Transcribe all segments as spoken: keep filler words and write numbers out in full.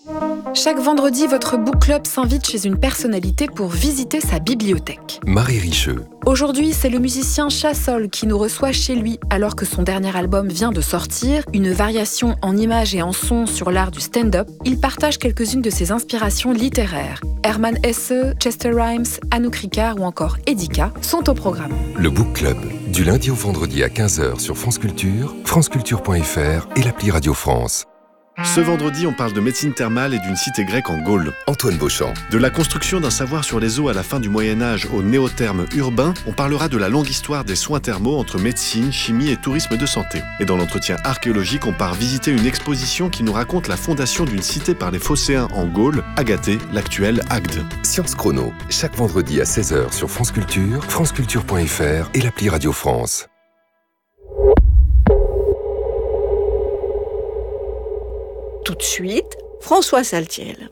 Chaque vendredi, votre book club s'invite chez une personnalité pour visiter sa bibliothèque. Marie Richeux. Aujourd'hui, c'est le musicien Chassol qui nous reçoit chez lui alors que son dernier album vient de sortir, une variation en images et en sons sur l'art du stand-up. Il partage quelques-unes de ses inspirations littéraires. Hermann Hesse, Chester Rhimes, Anouk Ricard ou encore Edika sont au programme. Le book club, du lundi au vendredi à quinze heures sur France Culture, franceculture point f r et l'appli Radio France. Ce vendredi, on parle de médecine thermale et d'une cité grecque en Gaule. Antoine Beauchamp. De la construction d'un savoir sur les eaux à la fin du Moyen-Âge au néotherme urbain, on parlera de la longue histoire des soins thermaux entre médecine, chimie et tourisme de santé. Et dans l'entretien archéologique, on part visiter une exposition qui nous raconte la fondation d'une cité par les Phocéens en Gaule, Agathée, l'actuelle Agde. Science Chrono, chaque vendredi à seize heures sur France Culture, franceculture point f r et l'appli Radio France. Tout de suite, François Saltiel.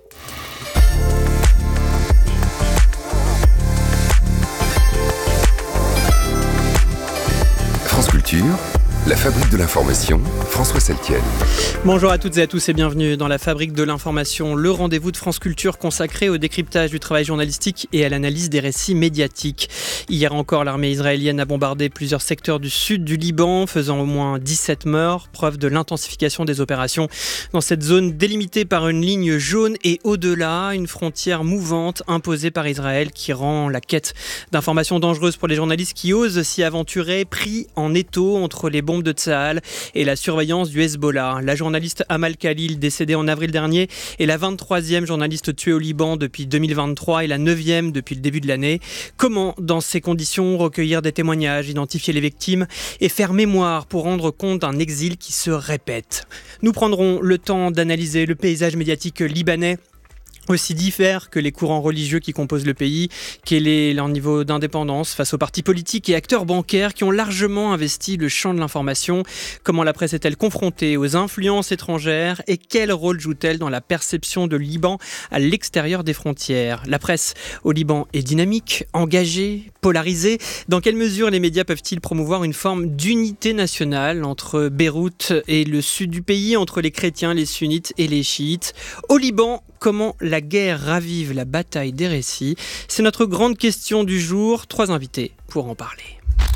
France Culture, la fabrique de l'information, François Saltiel. Bonjour à toutes et à tous et bienvenue dans la fabrique de l'information, le rendez-vous de France Culture consacré au décryptage du travail journalistique et à l'analyse des récits médiatiques. Hier encore, l'armée israélienne a bombardé plusieurs secteurs du sud du Liban, faisant au moins dix-sept morts, preuve de l'intensification des opérations dans cette zone délimitée par une ligne jaune et au-delà, une frontière mouvante imposée par Israël qui rend la quête d'informations dangereuses pour les journalistes qui osent s'y aventurer, pris en étau entre les bombes de Tsahal et la surveillance du Hezbollah. La journaliste Amal Khalil, décédée en avril dernier, est la vingt-troisième journaliste tuée au Liban depuis deux mille vingt-trois et la neuvième depuis le début de l'année. Comment, dans ces conditions, recueillir des témoignages, identifier les victimes et faire mémoire pour rendre compte d'un exil qui se répète? Nous prendrons le temps d'analyser le paysage médiatique libanais, aussi diffère que les courants religieux qui composent le pays. Quel est leur niveau d'indépendance face aux partis politiques et acteurs bancaires qui ont largement investi le champ de l'information? Comment la presse est-elle confrontée aux influences étrangères et quel rôle joue-t-elle dans la perception de Liban à l'extérieur des frontières? La presse au Liban est dynamique, engagée, polarisée. Dans quelle mesure les médias peuvent-ils promouvoir une forme d'unité nationale entre Beyrouth et le sud du pays, entre les chrétiens, les sunnites et les chiites? Au Liban, comment la guerre ravive la bataille des récits? C'est notre grande question du jour. Trois invités pour en parler.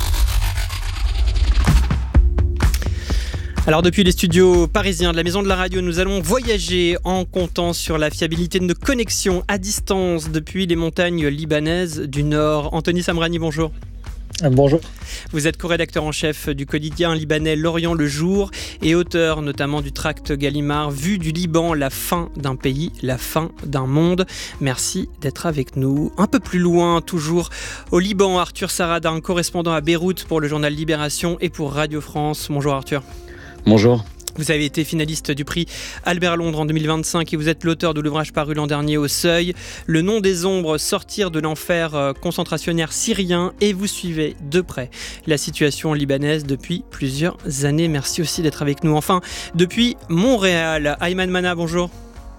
Alors depuis les studios parisiens de la Maison de la Radio, nous allons voyager en comptant sur la fiabilité de nos connexions à distance depuis les montagnes libanaises du Nord. Anthony Samrani, bonjour. Bonjour. Vous êtes co-rédacteur en chef du quotidien libanais L'Orient le Jour et auteur notamment du tract Gallimard Vue du Liban, la fin d'un pays, la fin d'un monde. Merci d'être avec nous. Un peu plus loin, toujours au Liban, Arthur Saradin, correspondant à Beyrouth pour le journal Libération et pour Radio France. Bonjour Arthur. Bonjour. Vous avez été finaliste du prix Albert Londres en deux mille vingt-cinq et vous êtes l'auteur de l'ouvrage paru l'an dernier au Seuil, Le nom des ombres, sortir de l'enfer concentrationnaire syrien, et vous suivez de près la situation libanaise depuis plusieurs années. Merci aussi d'être avec nous. Enfin, depuis Montréal, Ayman Mana, bonjour.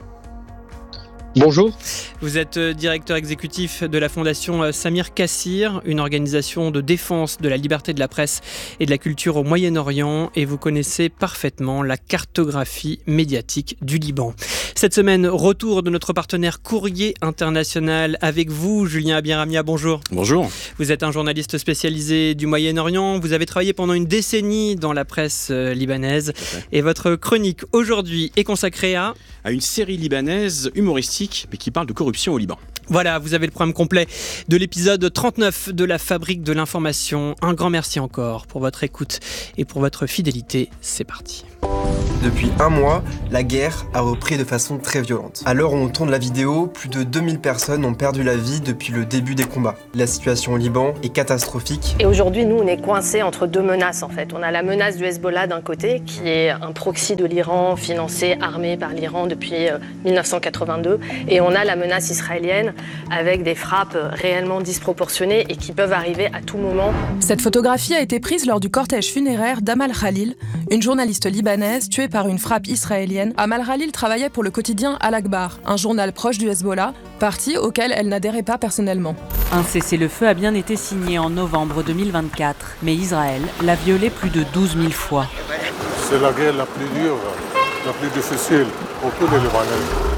Bonjour. Vous êtes directeur exécutif de la fondation Samir Kassir, une organisation de défense de la liberté de la presse et de la culture au Moyen-Orient, et vous connaissez parfaitement la cartographie médiatique du Liban. Cette semaine, retour de notre partenaire Courrier International avec vous, Julien Abiramia, bonjour. Bonjour. Vous êtes un journaliste spécialisé du Moyen-Orient, vous avez travaillé pendant une décennie dans la presse libanaise, et votre chronique aujourd'hui est consacrée à... à une série libanaise humoristique, mais qui parle de corruption au Liban. Voilà, vous avez le programme complet de l'épisode trente-neuf de la Fabrique de l'information. Un grand merci encore pour votre écoute et pour votre fidélité. C'est parti. Depuis un mois, la guerre a repris de façon très violente. À l'heure où on tourne la vidéo, plus de deux mille personnes ont perdu la vie depuis le début des combats. La situation au Liban est catastrophique. Et aujourd'hui, nous, on est coincés entre deux menaces, en fait. On a la menace du Hezbollah d'un côté, qui est un proxy de l'Iran, financé, armé par l'Iran depuis euh, dix-neuf cent quatre-vingt-deux. Et on a la menace israélienne, avec des frappes réellement disproportionnées et qui peuvent arriver à tout moment. Cette photographie a été prise lors du cortège funéraire d'Amal Khalil, une journaliste libanaise tuée par une frappe israélienne. Amal Khalil travaillait pour le quotidien Al-Akhbar, un journal proche du Hezbollah, parti auquel elle n'adhérait pas personnellement. Un cessez-le-feu a bien été signé en novembre deux mille vingt-quatre, mais Israël l'a violé plus de douze mille fois. C'est la guerre la plus dure, la plus difficile pour tous les Libanais.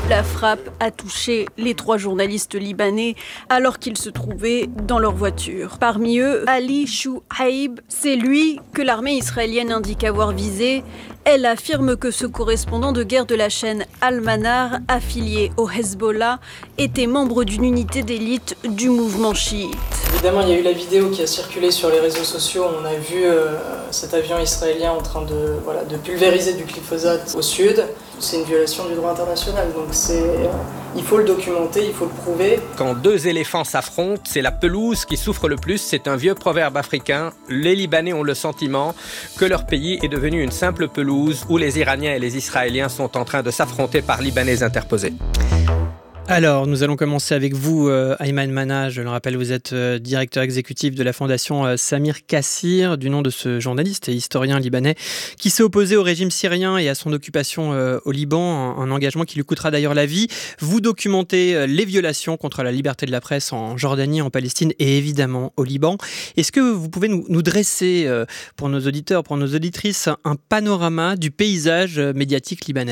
La frappe a touché les trois journalistes libanais alors qu'ils se trouvaient dans leur voiture. Parmi eux, Ali Chouaib, c'est lui que l'armée israélienne indique avoir visé. Elle affirme que ce correspondant de guerre de la chaîne Al-Manar, affilié au Hezbollah, était membre d'une unité d'élite du mouvement chiite. Évidemment, il y a eu la vidéo qui a circulé sur les réseaux sociaux. On a vu euh, cet avion israélien en train de, voilà, de pulvériser du glyphosate au sud. C'est une violation du droit international, donc c'est, euh, il faut le documenter, il faut le prouver. Quand deux éléphants s'affrontent, c'est la pelouse qui souffre le plus. C'est un vieux proverbe africain. Les Libanais ont le sentiment que leur pays est devenu une simple pelouse où les Iraniens et les Israéliens sont en train de s'affronter par Libanais interposés. Alors, nous allons commencer avec vous, euh, Ayman Mana. Je le rappelle, vous êtes euh, directeur exécutif de la fondation euh, Samir Kassir, du nom de ce journaliste et historien libanais qui s'est opposé au régime syrien et à son occupation euh, au Liban, un, un engagement qui lui coûtera d'ailleurs la vie. Vous documentez euh, les violations contre la liberté de la presse en Jordanie, en Palestine et évidemment au Liban. Est-ce que vous pouvez nous, nous dresser, euh, pour nos auditeurs, pour nos auditrices, un panorama du paysage euh, médiatique libanais ?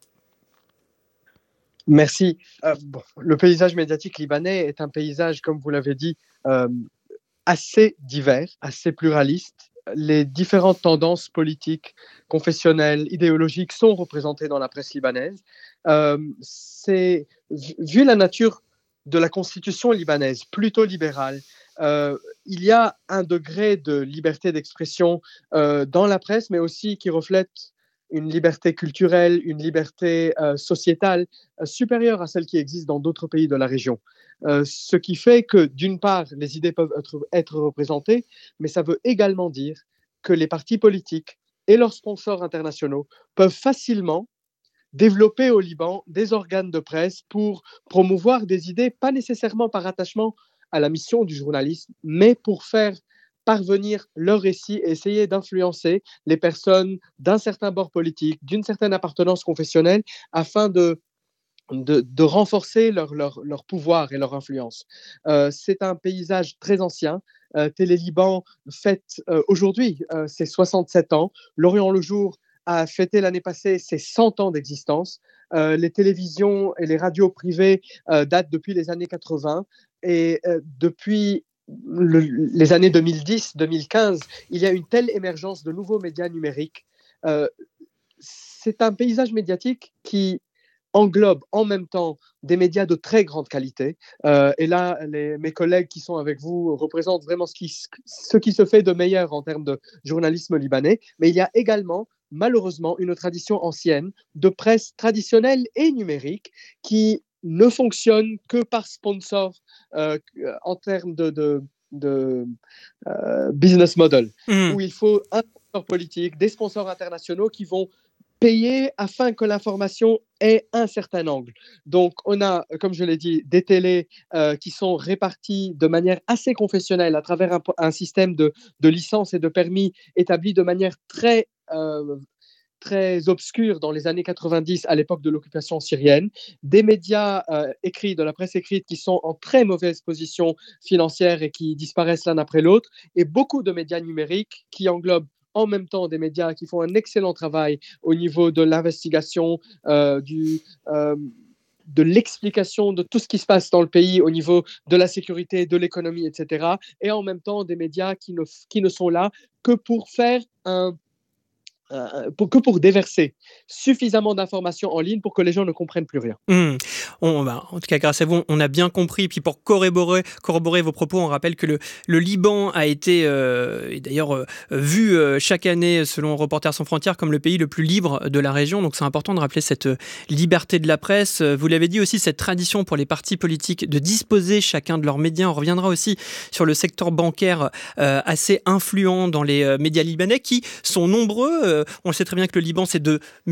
Merci. Euh, bon, le paysage médiatique libanais est un paysage, comme vous l'avez dit, euh, assez divers, assez pluraliste. Les différentes tendances politiques, confessionnelles, idéologiques sont représentées dans la presse libanaise. Euh, c'est, vu la nature de la constitution libanaise, plutôt libérale, euh, il y a un degré de liberté d'expression euh, dans la presse, mais aussi qui reflète une liberté culturelle, une liberté euh, sociétale euh, supérieure à celle qui existe dans d'autres pays de la région. Euh, ce qui fait que, d'une part, les idées peuvent être, être représentées, mais ça veut également dire que les partis politiques et leurs sponsors internationaux peuvent facilement développer au Liban des organes de presse pour promouvoir des idées, pas nécessairement par attachement à la mission du journalisme, mais pour faire parvenir leur récit et essayer d'influencer les personnes d'un certain bord politique, d'une certaine appartenance confessionnelle, afin de, de, de renforcer leur, leur, leur pouvoir et leur influence. Euh, c'est un paysage très ancien. Euh, Télé-Liban fête euh, aujourd'hui euh, ses soixante-sept ans. L'Orient le Jour a fêté l'année passée ses cent ans d'existence. Euh, les télévisions et les radios privées euh, datent depuis les années quatre-vingts. Et euh, depuis Le, les années deux mille dix deux mille quinze, il y a une telle émergence de nouveaux médias numériques. Euh, c'est un paysage médiatique qui englobe en même temps des médias de très grande qualité. Euh, et là, les, mes collègues qui sont avec vous représentent vraiment ce qui, ce qui se fait de meilleur en termes de journalisme libanais. Mais il y a également, malheureusement, une tradition ancienne de presse traditionnelle et numérique qui ne fonctionne que par sponsor euh, en termes de, de, de euh, business model, mmh. où il faut un sponsor politique, des sponsors internationaux qui vont payer afin que l'information ait un certain angle. Donc, on a, comme je l'ai dit, des télés euh, qui sont réparties de manière assez confessionnelle à travers un, un système de, de licences et de permis établi de manière très euh, très obscure dans les années quatre-vingt-dix à l'époque de l'occupation syrienne, des médias euh, écrits, de la presse écrite qui sont en très mauvaise position financière et qui disparaissent l'un après l'autre, et beaucoup de médias numériques qui englobent en même temps des médias qui font un excellent travail au niveau de l'investigation, euh, du, euh, de l'explication de tout ce qui se passe dans le pays au niveau de la sécurité, de l'économie, et cetera, et en même temps des médias qui ne, qui ne sont là que pour faire un Euh, pour, que pour déverser suffisamment d'informations en ligne pour que les gens ne comprennent plus rien. Mmh. On, bah, en tout cas, grâce à vous, on a bien compris. Puis pour corroborer, corroborer vos propos, on rappelle que le, le Liban a été, euh, et d'ailleurs, euh, vu euh, chaque année, selon Reporters sans frontières, comme le pays le plus libre de la région. Donc c'est important de rappeler cette liberté de la presse. Vous l'avez dit aussi, cette tradition pour les partis politiques de disposer chacun de leurs médias. On reviendra aussi sur le secteur bancaire euh, assez influent dans les euh, médias libanais qui sont nombreux. Euh, On le sait très bien que le Liban, c'est de